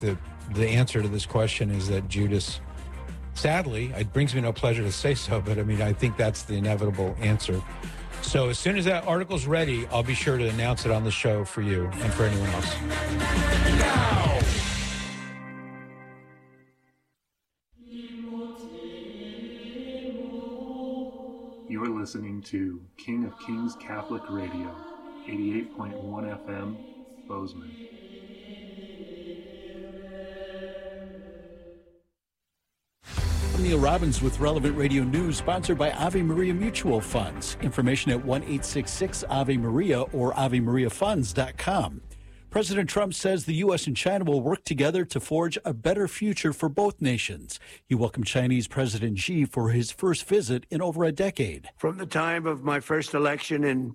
the answer to this question is that Judas, sadly, it brings me no pleasure to say so, but I mean, I think that's the inevitable answer. So as soon as that article's ready, I'll be sure to announce it on the show for you and for anyone else. You are listening to King of Kings Catholic Radio, 88.1 FM, Bozeman. I'm Neil Robbins with Relevant Radio News, sponsored by Ave Maria Mutual Funds. Information at 1-866-AVE-MARIA or AveMariaFunds.com. President Trump says the U.S. and China will work together to forge a better future for both nations. He welcomed Chinese President Xi for his first visit in over a decade. From the time of my first election in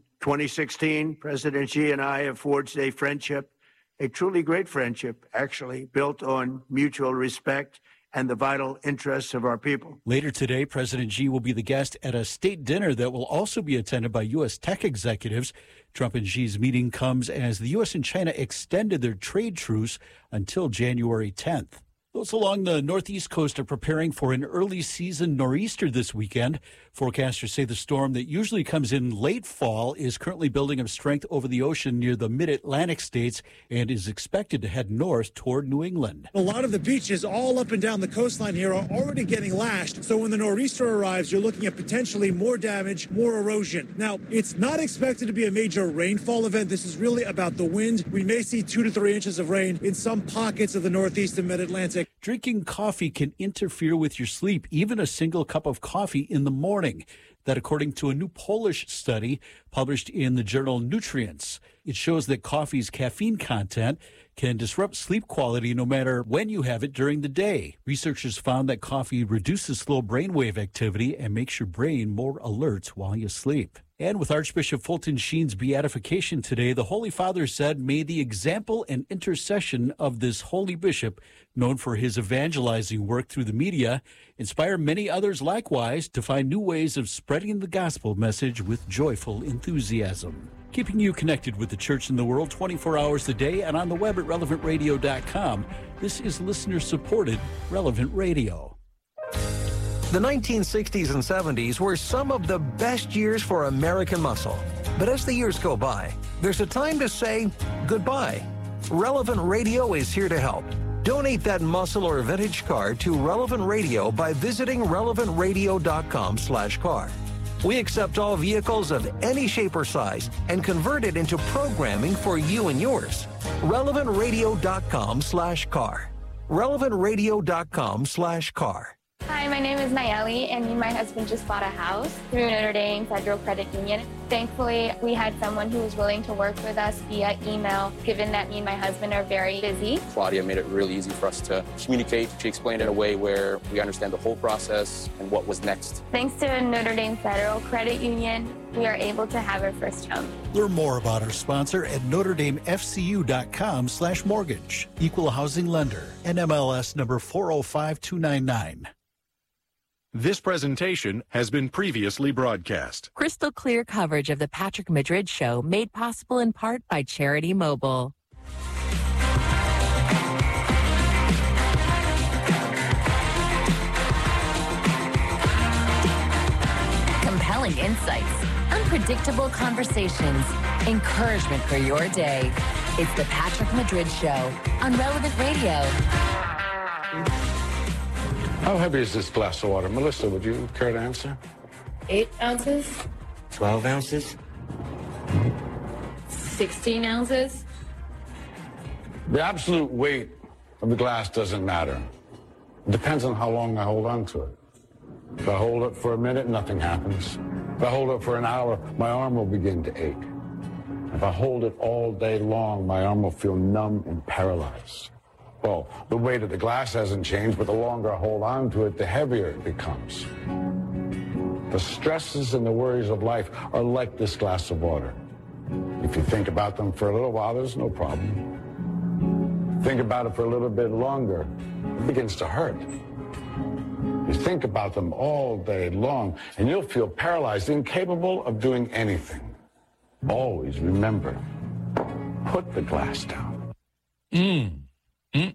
2016, President Xi and I have forged a friendship, a truly great friendship, actually, built on mutual respect and the vital interests of our people. Later today, President Xi will be the guest at a state dinner that will also be attended by U.S. tech executives. Trump and Xi's meeting comes as the U.S. and China extended their trade truce until January 10th. Those along the northeast coast are preparing for an early season nor'easter this weekend. Forecasters say the storm that usually comes in late fall is currently building up strength over the ocean near the mid-Atlantic states and is expected to head north toward New England. A lot of the beaches all up and down the coastline here are already getting lashed. So when the nor'easter arrives, you're looking at potentially more damage, more erosion. Now, it's not expected to be a major rainfall event. This is really about the wind. We may see 2 to 3 inches of rain in some pockets of the northeast and mid-Atlantic. Drinking coffee can interfere with your sleep, even a single cup of coffee in the morning. That according to a new Polish study published in the journal Nutrients. It shows that coffee's caffeine content can disrupt sleep quality no matter when you have it during the day. Researchers found that coffee reduces slow brainwave activity and makes your brain more alert while you sleep. And with Archbishop Fulton Sheen's beatification today, the Holy Father said, "May the example and intercession of this holy bishop, known for his evangelizing work through the media, inspire many others likewise to find new ways of spreading the gospel message with joyful enthusiasm." Keeping you connected with the church and the world 24 hours a day and on the web at relevantradio.com. This is listener-supported Relevant Radio. The 1960s and 70s were some of the best years for American muscle. But as the years go by, there's a time to say goodbye. Relevant Radio is here to help. Donate that muscle or vintage car to Relevant Radio by visiting relevantradio.com/car. We accept all vehicles of any shape or size and convert it into programming for you and yours. relevantradio.com/car. relevantradio.com/car. Hi, my name is Nayeli, and me and my husband just bought a house through Notre Dame Federal Credit Union. Thankfully, we had someone who was willing to work with us via email, given that me and my husband are very busy. Claudia made it really easy for us to communicate. She explained it in a way where we understand the whole process and what was next. Thanks to Notre Dame Federal Credit Union, we are able to have our first home. Learn more about our sponsor at NotreDameFCU.com/mortgage. Equal housing lender. NMLS number 405299. This presentation has been previously broadcast. Crystal clear coverage of the Patrick Madrid Show made possible in part by Charity Mobile. Compelling insights, unpredictable conversations, encouragement for your day. It's the Patrick Madrid Show on Relevant Radio. How heavy is this glass of water? Melissa, would you care to answer? 8 ounces. 12 ounces. 16 ounces. The absolute weight of the glass doesn't matter. It depends on how long I hold on to it. If I hold it for a minute, nothing happens. If I hold it for an hour, my arm will begin to ache. If I hold it all day long, my arm will feel numb and paralyzed. Well, the weight of the glass hasn't changed, but the longer I hold on to it, the heavier it becomes. The stresses and the worries of life are like this glass of water. If you think about them for a little while, there's no problem. Think about it for a little bit longer, it begins to hurt. You think about them all day long, and you'll feel paralyzed, incapable of doing anything. Always remember, put the glass down.